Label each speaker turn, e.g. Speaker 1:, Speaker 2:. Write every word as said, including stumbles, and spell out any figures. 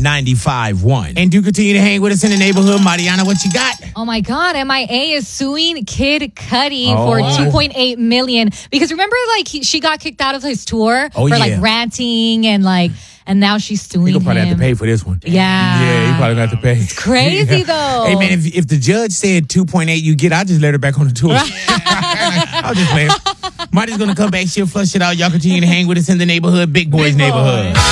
Speaker 1: ninety-five point one. And do continue to hang with us in the neighborhood. Mariana, what you got?
Speaker 2: Oh my God, M I A is suing Kid Cudi
Speaker 1: Oh.
Speaker 2: for two point eight million dollars. Because remember, like, he, she got kicked out of his tour
Speaker 1: Oh,
Speaker 2: for,
Speaker 1: yeah.
Speaker 2: like, ranting and, like, and now she's suing
Speaker 1: He gonna probably
Speaker 2: him.
Speaker 1: have to pay for this one.
Speaker 2: Yeah.
Speaker 1: Yeah, he probably gonna have to pay. It's
Speaker 2: crazy, though.
Speaker 1: Hey, man, if, if the judge said two point eight you get, I just let her back on the tour. I'll just playing. Marty's gonna come back. She'll flush it out. Y'all continue to hang with us in the neighborhood. Big Boys
Speaker 2: Big Boy.
Speaker 1: Neighborhood.